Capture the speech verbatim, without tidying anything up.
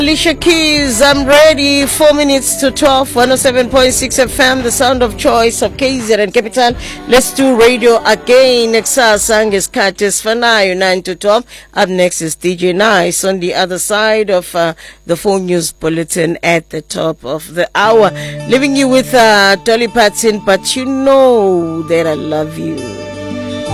Alicia Keys, I'm ready. Four minutes to twelve, one oh seven point six F M, the sound of choice of K Z and Capital. Let's do radio again. Next is Curtis Fanayo, nine to twelve. Up next is D J Nice on the other side of uh, the phone news bulletin at the top of the hour. Leaving you with uh, Dolly Parton, but you know that I love you.